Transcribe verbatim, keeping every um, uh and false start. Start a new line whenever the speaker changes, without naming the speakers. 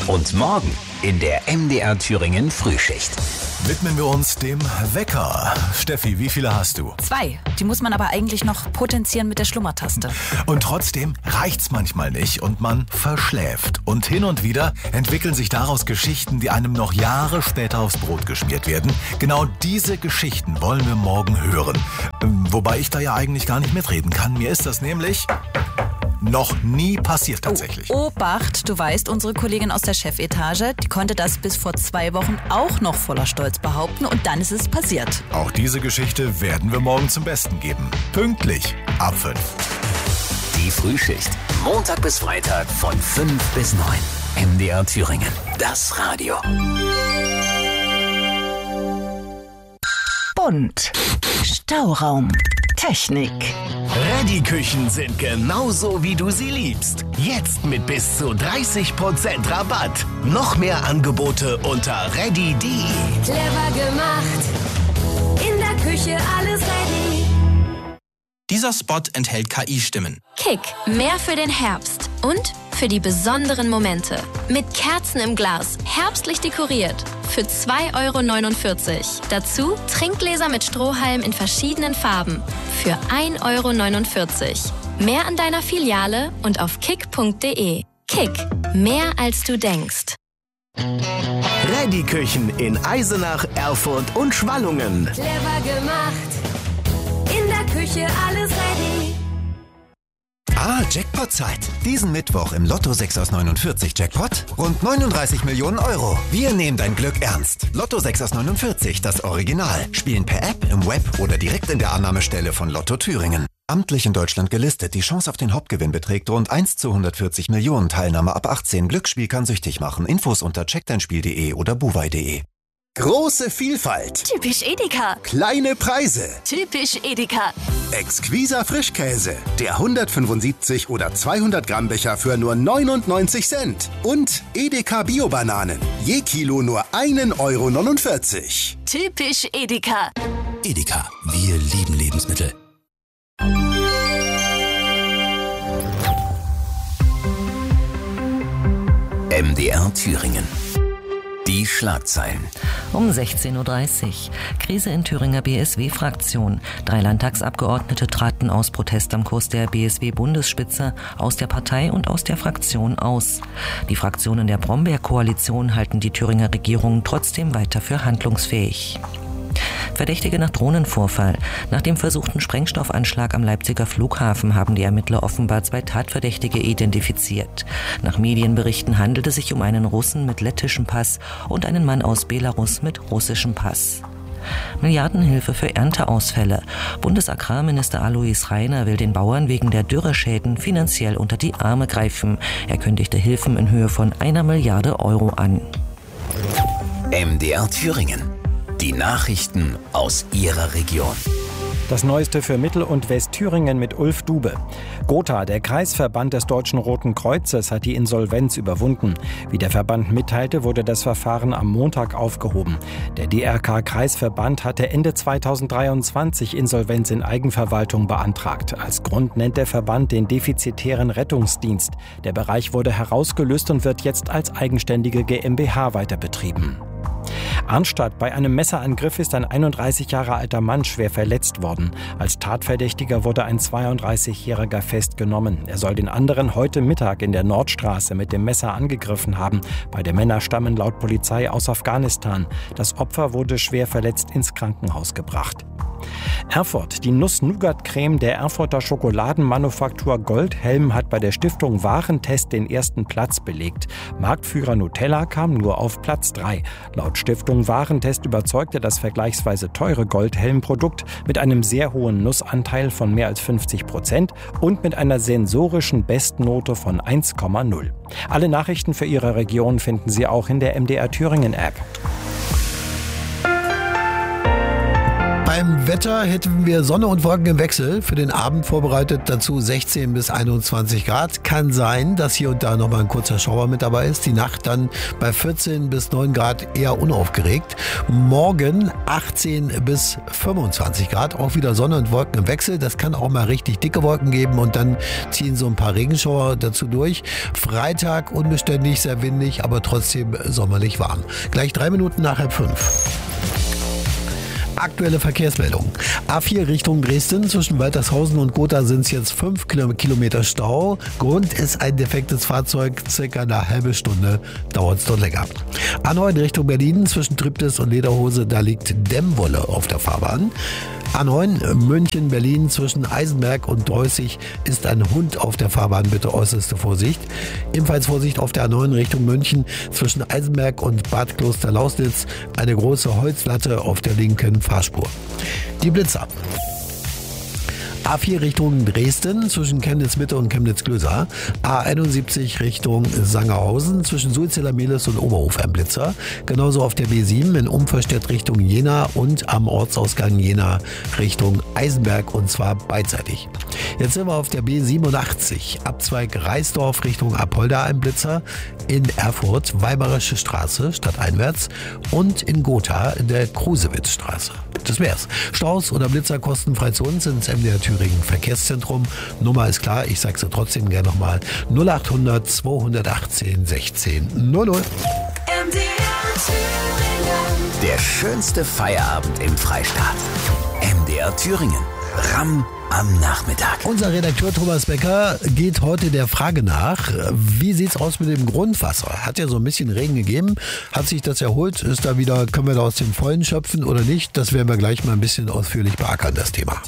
Und morgen in der M D R Thüringen Frühschicht
widmen wir uns dem Wecker. Steffi, wie viele hast du?
Zwei. Die muss man aber eigentlich noch potenzieren mit der Schlummertaste.
Und trotzdem reicht's manchmal nicht und man verschläft. Und hin und wieder entwickeln sich daraus Geschichten, die einem noch Jahre später aufs Brot geschmiert werden. Genau diese Geschichten wollen wir morgen hören. Wobei ich da ja eigentlich gar nicht mitreden kann. Mir ist das nämlich noch nie passiert tatsächlich.
Oh, Obacht, du weißt, unsere Kollegin aus der Chefetage, die konnte das bis vor zwei Wochen auch noch voller Stolz behaupten und dann ist es passiert.
Auch diese Geschichte werden wir morgen zum Besten geben. Pünktlich ab fünf.
Die Frühschicht. Montag bis Freitag von fünf bis neun. M D R Thüringen. Das Radio.
Bunt. Stauraum. Technik.
Reddy-Küchen sind genauso, wie du sie liebst. Jetzt mit bis zu dreißig Prozent Rabatt. Noch mehr Angebote unter reddy punkt de.
Clever gemacht. In der Küche alles ready.
Dieser Spot enthält K I-Stimmen.
Kick, mehr für den Herbst und für die besonderen Momente. Mit Kerzen im Glas, herbstlich dekoriert. Für zwei Euro neunundvierzig. Dazu Trinkgläser mit Strohhalm in verschiedenen Farben. Für ein Euro neunundvierzig. Mehr an deiner Filiale und auf kick punkt de. Kick, mehr als du denkst.
Reddy-Küchen in Eisenach, Erfurt und Schwallungen.
Clever gemacht. In der Küche alles ready.
Ah, Jackpot-Zeit. Diesen Mittwoch im Lotto sechs aus neunundvierzig Jackpot rund neununddreißig Millionen Euro. Wir nehmen dein Glück ernst. Lotto sechs aus neunundvierzig, das Original. Spielen per App, im Web oder direkt in der Annahmestelle von Lotto Thüringen. Amtlich in Deutschland gelistet. Die Chance auf den Hauptgewinn beträgt rund eins zu hundertvierzig Millionen. Teilnahme ab achtzehn. Glücksspiel kann süchtig machen. Infos unter check dein spiel punkt de oder buwei punkt de.
Große Vielfalt.
Typisch Edeka.
Kleine Preise.
Typisch Edeka.
Exquiser Frischkäse. Der hundertfünfundsiebzig oder zweihundert Gramm Becher für nur neunundneunzig Cent. Und Edeka Bio-Bananen. Je Kilo nur ein Euro neunundvierzig.
Typisch Edeka.
Edeka. Wir lieben Lebensmittel.
M D R Thüringen. Die Schlagzeilen.
Um sechzehn Uhr dreißig. Krise in Thüringer B S W-Fraktion. Drei Landtagsabgeordnete traten aus Protest am Kurs der B S W-Bundesspitze aus der Partei und aus der Fraktion aus. Die Fraktionen der Brombeer-Koalition halten die Thüringer Regierung trotzdem weiter für handlungsfähig. Verdächtige nach Drohnenvorfall. Nach dem versuchten Sprengstoffanschlag am Leipziger Flughafen haben die Ermittler offenbar zwei Tatverdächtige identifiziert. Nach Medienberichten handelt es sich um einen Russen mit lettischem Pass und einen Mann aus Belarus mit russischem Pass. Milliardenhilfe für Ernteausfälle. Bundesagrarminister Alois Rainer will den Bauern wegen der Dürreschäden finanziell unter die Arme greifen. Er kündigte Hilfen in Höhe von einer Milliarde Euro an.
M D R Thüringen. Die Nachrichten aus Ihrer Region.
Das Neueste für Mittel- und Westthüringen mit Ulf Dube. Gotha, der Kreisverband des Deutschen Roten Kreuzes, hat die Insolvenz überwunden. Wie der Verband mitteilte, wurde das Verfahren am Montag aufgehoben. Der D R K-Kreisverband hatte Ende zweitausenddreiundzwanzig Insolvenz in Eigenverwaltung beantragt. Als Grund nennt der Verband den defizitären Rettungsdienst. Der Bereich wurde herausgelöst und wird jetzt als eigenständige GmbH weiter betrieben. Arnstadt: Bei einem Messerangriff ist ein einunddreißig Jahre alter Mann schwer verletzt worden. Als Tatverdächtiger wurde ein zweiunddreißigjähriger festgenommen. Er soll den anderen heute Mittag in der Nordstraße mit dem Messer angegriffen haben. Beide Männer stammen laut Polizei aus Afghanistan. Das Opfer wurde schwer verletzt ins Krankenhaus gebracht. Erfurt: Die Nuss-Nougat-Creme der Erfurter Schokoladenmanufaktur Goldhelm hat bei der Stiftung Warentest den ersten Platz belegt. Marktführer Nutella kam nur auf Platz drei. Laut Stiftung Warentest überzeugte das vergleichsweise teure Goldhelm-Produkt mit einem sehr hohen Nussanteil von mehr als fünfzig Prozent und mit einer sensorischen Bestnote von eins Komma null. Alle Nachrichten für Ihre Region finden Sie auch in der M D R Thüringen App.
Beim Wetter hätten wir Sonne und Wolken im Wechsel. Für den Abend vorbereitet dazu sechzehn bis einundzwanzig Grad. Kann sein, dass hier und da noch mal ein kurzer Schauer mit dabei ist. Die Nacht dann bei vierzehn bis neun Grad eher unaufgeregt. Morgen achtzehn bis fünfundzwanzig Grad. Auch wieder Sonne und Wolken im Wechsel. Das kann auch mal richtig dicke Wolken geben und dann ziehen so ein paar Regenschauer dazu durch. Freitag unbeständig, sehr windig, aber trotzdem sommerlich warm. Gleich drei Minuten nach halb fünf. Aktuelle Verkehrsmeldung. A vier Richtung Dresden. Zwischen Waltershausen und Gotha sind es jetzt fünf Kilometer Stau. Grund ist ein defektes Fahrzeug. Circa eine halbe Stunde dauert es dort länger. A neun Richtung Berlin. Zwischen Triptis und Lederhose. Da liegt Dämmwolle auf der Fahrbahn. A neun München, Berlin. Zwischen Eisenberg und Dreußig ist ein Hund auf der Fahrbahn. Bitte äußerste Vorsicht. Ebenfalls Vorsicht auf der A neun Richtung München. Zwischen Eisenberg und Bad Kloster-Lausnitz eine große Holzlatte auf der linken Fahrspur. Die Blitzer. A vier Richtung Dresden zwischen Chemnitz-Mitte und Chemnitz-Glöser. A einundsiebzig Richtung Sangerhausen zwischen Sulziller-Mehlis und Oberhof ein Blitzer. Genauso auf der B sieben in Umverstedt Richtung Jena und am Ortsausgang Jena Richtung Eisenberg und zwar beidseitig. Jetzt sind wir auf der B siebenundachtzig, Abzweig Reisdorf Richtung Apolda ein Blitzer. In Erfurt Weimarische Straße stadteinwärts und in Gotha der Krusewitzstraße. Das wär's. Staus oder Blitzer kostenfrei zu uns ins M D R Thüringen Verkehrszentrum. Nummer ist klar, ich sag's ja trotzdem gerne nochmal. null achthundert zweihundertachtzehn sechzehn null null.
M D R Thüringen. Der schönste Feierabend im Freistaat. M D R Thüringen. Ramm am Nachmittag.
Unser Redakteur Thomas Becker geht heute der Frage nach, wie sieht's aus mit dem Grundwasser? Hat ja so ein bisschen Regen gegeben. Hat sich das erholt? Ist da wieder, können wir da aus dem Vollen schöpfen oder nicht? Das werden wir gleich mal ein bisschen ausführlich beackern, das Thema.